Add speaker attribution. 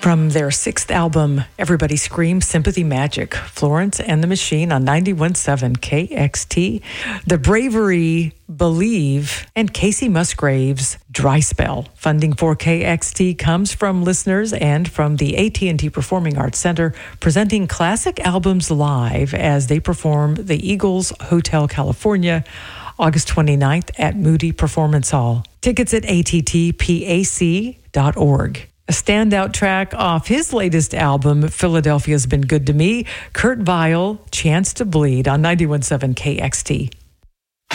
Speaker 1: From their sixth album, Everybody Screams Sympathy Magic, Florence and the Machine on 91.7 KXT, The Bravery, Believe, and Casey Musgraves' Dry Spell. Funding for KXT comes from listeners and from the AT&T Performing Arts Center, presenting classic albums live as they perform the Eagles Hotel California, August 29th at Moody Performance Hall. Tickets at attpac.org. A standout track off his latest album, Philadelphia's Been Good to Me, Kurt Vile, Chance to Bleed on 91.7 KXT.